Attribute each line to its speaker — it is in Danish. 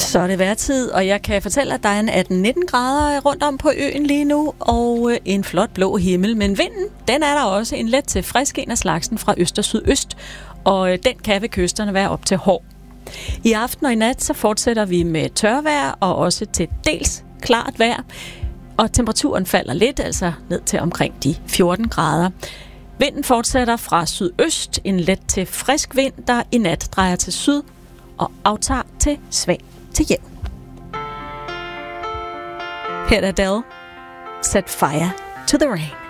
Speaker 1: Så er det værtid, og jeg kan fortælle, at der er en 18-19 grader rundt om på øen lige nu, og en flot blå himmel. Men vinden, den er der også en let til frisk en af slagsen fra øst og sydøst, og den kan ved kysterne være op til hård. I aften og i nat så fortsætter vi med tørvejr og også til dels klart vejr, og temperaturen falder lidt, altså ned til omkring de 14 grader. Vinden fortsætter fra sydøst, en let til frisk vind, der i nat drejer til syd og aftager til svag til jævn. Her er Adele, Set Fire to the Rain.